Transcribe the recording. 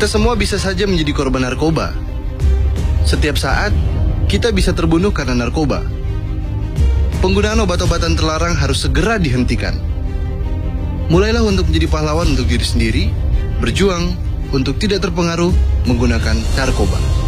Kita semua bisa saja menjadi korban narkoba. Setiap saat, kita bisa terbunuh karena narkoba. Penggunaan obat-obatan terlarang harus segera dihentikan. Mulailah untuk menjadi pahlawan untuk diri sendiri, berjuang untuk tidak terpengaruh menggunakan narkoba.